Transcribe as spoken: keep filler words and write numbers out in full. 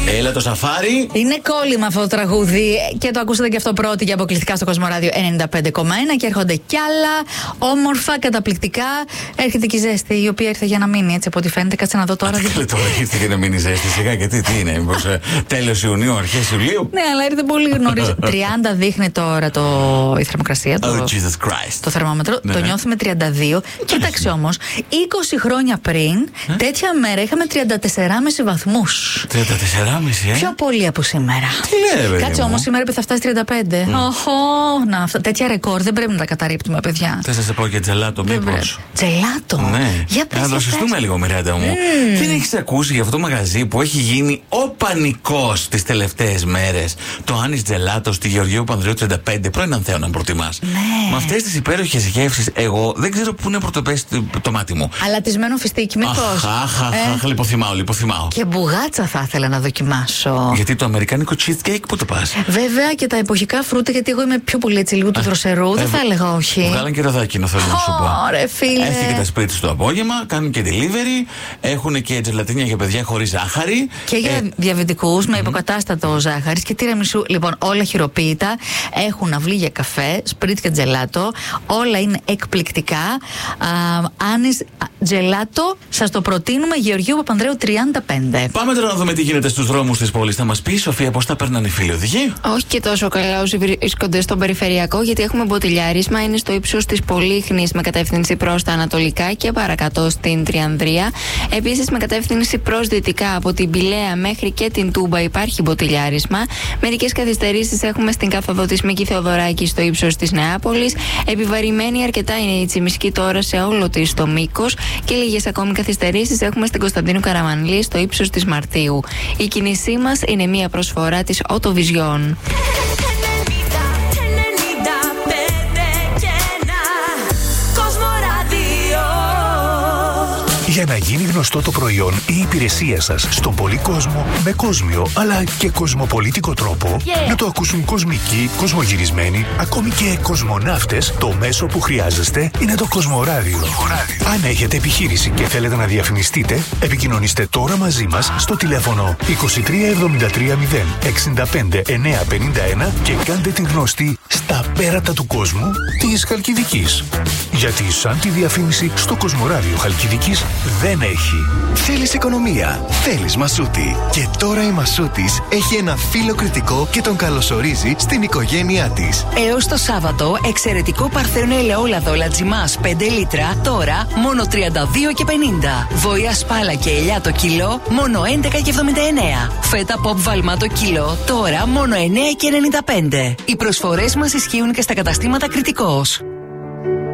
Έλα το σαφάρι. Είναι κόλλημα αυτό το τραγούδι και το ακούσατε και αυτό πρώτη και αποκλειστικά στο Κοσμοράδιο ενενήντα πέντε κόμμα ένα και έρχονται κι άλλα όμορφα, καταπληκτικά. Έρχεται και η ζέστη, η οποία ήρθε για να μείνει, έτσι από ό,τι φαίνεται. Κάτσε να δω τώρα. Τι τώρα ήρθε για να μείνει ζέστη, σιγά γιατί τι είναι, μήπως τέλος Ιουνίου, αρχές Ιουλίου. Ναι, αλλά ήρθε πολύ νωρίς. τριάντα δείχνει τώρα το... η θερμοκρασία. Το... Oh, Jesus Christ. Το θερμόμετρο. Ναι, το ναι. νιώθουμε τριάντα δύο. Κοίταξε όμως, είκοσι χρόνια πριν, ε? τέτοια μέρα είχαμε τριάντα τέσσερα κόμμα πέντε βαθμούς. τριάντα τέσσερα κόμμα πέντε, ε? Πιο πολύ από σήμερα. Τι λέει, παιδί. Κάτσε όμως, σήμερα θα φτάσει τριάντα πέντε. Mm. Οχο, να, αυτά, τέτοια ρεκόρ δεν πρέπει να τα καταρρύπτουμε, παιδιά. Θες να σε πω και τζελάτο, μήπως? Τζελάτο. Ναι. Για πες, να δροσιστούμε λίγο, Μιράντα μου. Mm. Δεν έχεις ακούσει για αυτό το μαγαζί που έχει γίνει ο πανικός τις τελευταίες μέρες? Το Άνις Τζελάτο στη Γεωργίου Πανδρείου τριάντα πέντε, πρώην αν θέλω να προτιμάς. Ναι. Με αυτές τις υπέροχες γεύσεις, εγώ δεν ξέρω πού είναι πρωτοπέσει το, το μάτι μου. Αλατισμένο φιστίκι, μήπως? Αχ, αχ, αχ, λιποθυμάω, λιποθυμάω. Και μπουγάτσα θα ήθελα να δοκιμάσω. Γιατί το αμερικάνικο cheesecake, πού το πας? Βέβαια και τα εποχικά φρούτα, γιατί εγώ είμαι πιο πολύ έτσι λίγο του δροσερού. Δεν θα έλεγα όχι. Βγάλαν και ροδάκινο, θέλω να σου πω. Ωραία, φίλε. Έχει και τα σπίτι στο απόγευμα, κάνουν και delivery. Έχουν και τζελατίνια για παιδιά χωρίς ζάχαρη. Και για ε, διαβητικούς με υποκατάστατο ζάχαρης και τυραμισού. Λοιπόν, όλα χειροποίητα. Έχουν αυλή για καφέ, σπρίτ και τζελάτο. Όλα είναι εκπληκτικά. Άνις Τζελάτο, σας το προτείνουμε, Γεωργίου Παπανδρέου τριάντα πέντε. Πάμε τώρα να δούμε τι γίνεται στους δρόμους της πόλης. Θα μας πει η Σοφία πώς τα περνάνε οι φίλοι οδηγοί? Όχι και τόσο καλά όσοι βρίσκονται στον περιφερειακό, γιατί έχουμε μποτιλιάρισμα. Είναι στο ύψος της Πολύχνης με κατεύθυνση προς τα ανατολικά και παρακατώ στην Τριανδρία. Επίσης με κατεύθυνση προς δυτικά από την Πηλαία μέχρι και την Τούμπα υπάρχει μποτιλιάρισμα. Μερικές καθυστερήσεις έχουμε στην καθοδό της Μίκη Θεοδωράκη στο ύψος της Νεάπολης. Επιβαρημένη αρκετά είναι η Τσιμισκή τώρα σε όλο της το μήκος και λίγες ακόμη καθυστερήσεις έχουμε στην Κωνσταντίνου Καραμανλή στο ύψος της Μαρτίου. Η κίνησή μας είναι μια προσφορά της Autovision. Για να γίνει γνωστό το προϊόν ή η υπηρεσία σας στον πολύ κόσμο με κόσμιο αλλά και κοσμοπολίτικο τρόπο, yeah. να το ακούσουν κοσμικοί, κοσμογυρισμένοι, ακόμη και κοσμοναύτες, το μέσο που χρειάζεστε είναι το Κοσμοράδιο. Αν έχετε επιχείρηση και θέλετε να διαφημιστείτε, επικοινωνήστε τώρα μαζί μας στο τηλέφωνο είκοσι τρία εβδομήντα τρία μηδέν εξήντα πέντε εννιακόσια πενήντα ένα και κάντε την γνωστή στα πέρατα του κόσμου της Χαλκιδικής. Γιατί σαν τη διαφήμιση στο Κοσμοράδιο Χαλκιδικής δεν έχει. Θέλεις οικονομία, θέλεις Μασούτη. Και τώρα η Μασούτης έχει ένα φίλο κριτικό και τον καλωσορίζει στην οικογένειά της. Έως το Σάββατο, εξαιρετικό παρθένο ελαιόλαδο Λατζιμάς πέντε λίτρα, τώρα μόνο τριάντα δύο και πενήντα. Βοήα σπάλα και ελιά το κιλό, μόνο έντεκα και εβδομήντα εννέα. Φέτα pop βαλμά το κιλό, τώρα μόνο εννέα και ενενήντα πέντε. Οι προσφορές μας ισχύουν και στα καταστήματα Κριτικός.